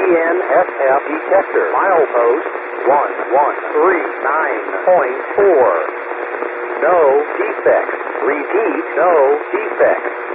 DNSF detector. Milepost 113.9.4. No defects. Repeat, no defects.